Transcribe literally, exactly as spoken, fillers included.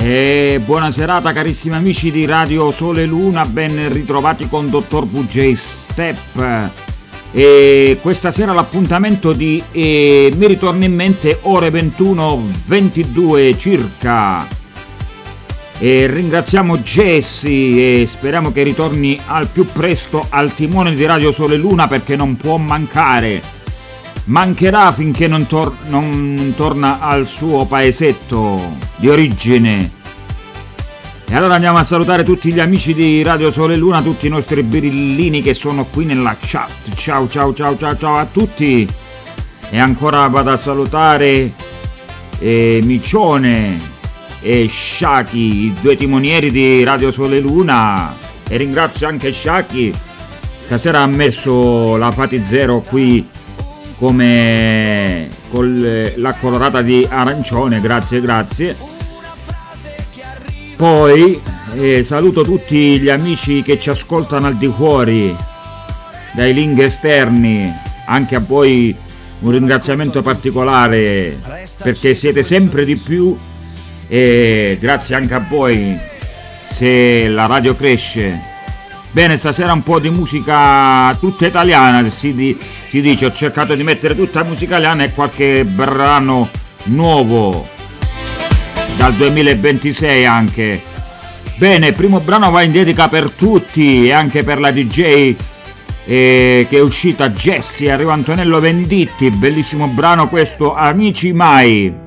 E buona serata carissimi amici di Radio Sole Luna, ben ritrovati con Dottor V J Step. E questa sera l'appuntamento di eh, mi ritorna in mente ore ventuno ventidue circa. E ringraziamo Jesse e speriamo che ritorni al più presto al timone di Radio Sole Luna, perché non può mancare. Mancherà finché non, tor- non torna al suo paesetto di origine. E allora andiamo a salutare tutti gli amici di Radio Sole Luna, tutti i nostri birillini che sono qui nella chat. Ciao ciao ciao ciao ciao a tutti. E ancora vado a salutare eh, Micione e Shaki, i due timonieri di Radio Sole Luna. E ringrazio anche Shaki, stasera ha messo la Fati Zero qui come con la colorata di arancione, grazie grazie. Poi eh, saluto tutti gli amici che ci ascoltano al di fuori dai link esterni, anche a voi un ringraziamento particolare perché siete sempre di più e grazie anche a voi se la radio cresce. Bene, stasera un po' di musica tutta italiana, si, di, si dice, ho cercato di mettere tutta la musica italiana e qualche brano nuovo dal duemilaventisei anche. Bene, primo brano va in dedica per tutti e anche per la D J eh, che è uscita, Jessie, arriva Antonello Venditti, bellissimo brano questo, Amici Mai.